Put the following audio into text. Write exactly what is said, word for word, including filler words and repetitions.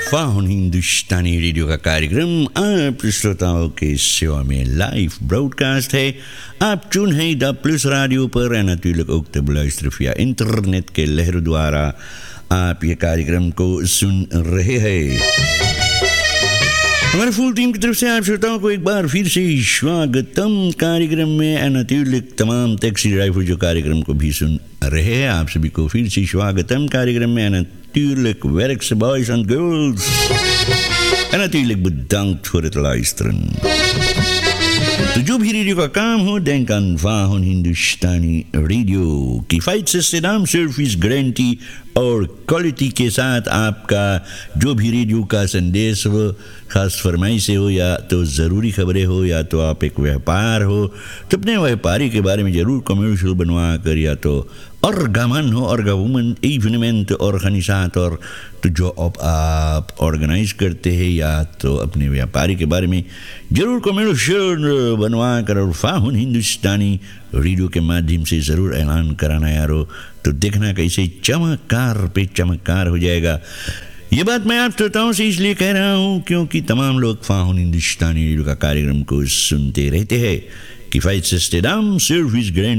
फाहुन हिंदुस्तानी radio का कार्यक्रम आप श्रोताओं के सेवा में लाइव ब्रॉडकास्ट है. आप चुन है द प्लस रेडियो पर natuurlijk ook te beluisteren via internet के लहरों द्वारा आप ये कार्यक्रम को सुन रहे हैं. हमारे फुल टीम की तरफ से आप श्रोताओं को एक बार फिर से स्वागतम कार्यक्रम में. natuurlijk तमाम टैक्सी ड्राइवर जो कार्यक्रम को भी सुन रहे हैं, आप सभी को फिर से स्वागतम कार्यक्रम में. natuurlijk werkse boys and girls. En natuurlijk bedankt voor het luisteren. तो जो भी रेडियो का काम हो, denk aan Vahon हिंदुस्तानी रेडियो. किफायत से नाम सर्विस गारंटी और क्वालिटी के साथ आपका जो भी रेडियो का संदेश हो, खास फरमाइश हो या तो ज़रूरी खबरें हो या तो आप एक व्यापार हो तो अपने व्यापारी के बारे में ज़रूर कमर्शियल बनवा कर, या तो ऑर्गमन हो ऑर्गवुमन इवेंट ऑर्गेनाइजेटर तो जो अब आप ऑर्गेनाइज करते हैं या तो अपने व्यापारी के बारे में ज़रूर कमर्शियल बनवा कर और फाहुन हिंदुस्तानी रेडियो के माध्यम से ज़रूर ऐलान कराना यारो. तो देखना कैसे चमत्कार पे चमत्कार हो जाएगा. ये बात मैं आप श्रोताओं से इसलिए कह रहा हूँ क्योंकि तमाम लोग फाहुन हिंदुस्तानी रेडियो का कार्यक्रम को सुनते रहते हैं. किफायत से सर्विस गारंटी